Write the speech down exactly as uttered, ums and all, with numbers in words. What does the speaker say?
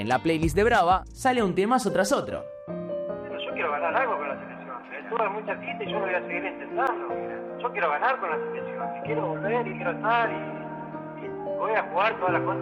en la playlist de Brava sale un temazo tras otro. Pero yo quiero ganar algo con la selección. Tuve mucha tinta y yo lo voy a seguir intentando. Yo quiero ganar con la selección. Y quiero volver y quiero estar y, y voy a jugar todas las cosas